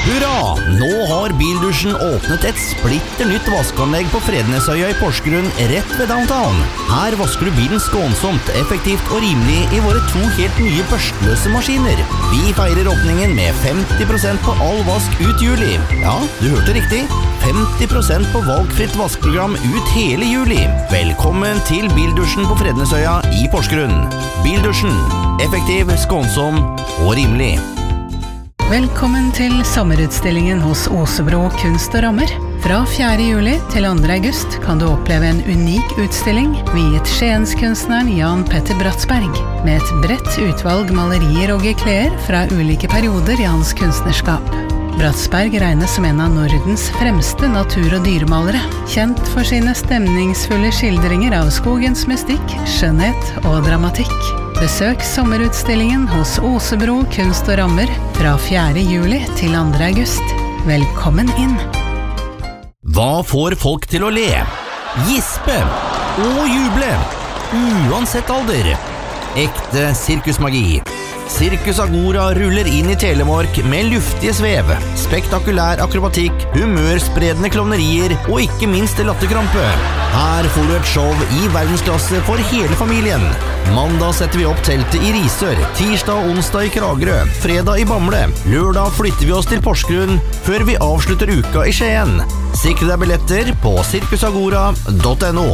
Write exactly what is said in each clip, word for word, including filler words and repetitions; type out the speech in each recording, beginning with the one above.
Hurra! Nå har Bildusjen åpnet et splitter nytt vaskeanlegg på Frednesøya i Porsgrunn rett ved downtown. Her vasker du bilen skånsomt, effektivt og rimelig i våre to helt nye børstløse maskiner. Vi feirer åpningen med femti prosent på all vask ut juli. Ja, du hørte riktig. femti prosent på valgfritt vaskeprogram ut hele juli. Velkommen til Bildusjen på Frednesøya i Porsgrunn. Bildusjen. Effektiv, skånsom og rimelig. Velkommen til sommerutstillingen hos Osebro Kunst og Rammer. Fra fjerde juli til andre august kan du oppleve en unik utstilling viet Skienskunstneren Jan Petter Bratsberg, med et bredt utvalg malerier og gekleer fra ulike perioder i hans kunstnerskap. Bratsberg regnes som en av Nordens fremste natur- og dyremalere, kjent for sine stemningsfulle skildringer av skogens mystikk, skjønnhet og dramatikk. Besøk sommerutstillingen hos Osebro Kunst og Rammer fra fjerde juli til andre august. Velkommen inn! Hva får folk til å le? Gispe og juble, uansett alder. Ekte sirkusmagi. Circus Agora ruller inn i Telemark med luftige svev, spektakulær akrobatikk, humørspredende klovnerier og ikke minst latterkrampe. Her får du et show i verdensklasse for hele familien. Mandag setter vi opp teltet i Risør, tirsdag og onsdag i Kragerø, fredag i Bamble. Lørdag flytter vi oss til Porsgrunn før vi avslutter uka i Skien. Sikre deg billetter på circusagora punktum no.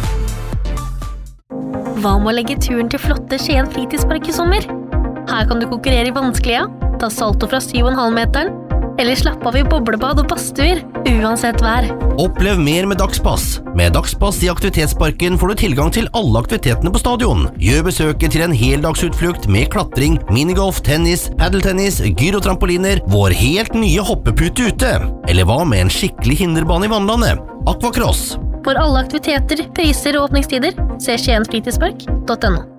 Hva med å legge turen til flotte Skien fritidspark i sommer? Her kan du konkurrere i vanskelige, ta salto fra syv komma fem meteren, eller slappe av i boblebad og badstuer, uansett vær. Opplev mer med Dagspass. Med Dagspass i aktivitetsparken får du tilgang til alle aktivitetene på stadion. Gjør besøket til en heldagsutflukt med klatring, minigolf, tennis, paddeltennis, gyrotrampoliner, vår helt nye hoppepute ute. Eller hva med en skikkelig hinderbane i vannlandet? Aquacross. For alle aktiviteter, priser og åpningstider, se skiensfritidspark punktum no.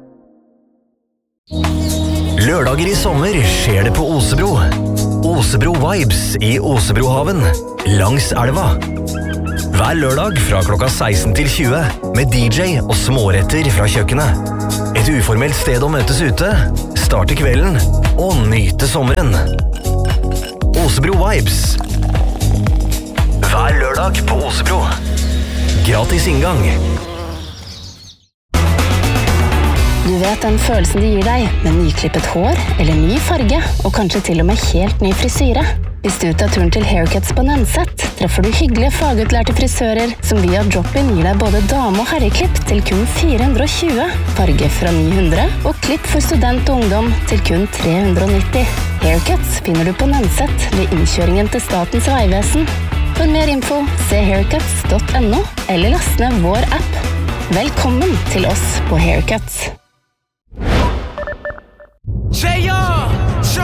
Lørdager i sommer skjer det på Osebro. Osebro Vibes i Osebrohaven, langs elva. Hver lørdag fra klokka seksten til tjue, med D J og småretter fra kjøkkenet. Et uformelt sted å møtes ute, starte kvelden og nyte sommeren. Osebro Vibes. Hver lørdag på Osebro. Gratis inngang. Du vet den følelsen de gir deg, med nyklippet hår, eller ny farge, og kanskje til og med helt ny frisyre. Hvis du tar turen til Haircuts på Nønset, treffer du hyggelige fagutlærte frisører som via drop-in gir deg både dame- og herreklipp til kun fire hundre og tjue, farge fra ni hundre, og klipp for student og ungdom til kun tre hundre og nitti. Haircuts finner du på Nønset ved innkjøringen til Statens Vegvesen. For mer info, se haircuts punktum no, eller last ned vår app. Velkommen til oss på Haircuts. J R!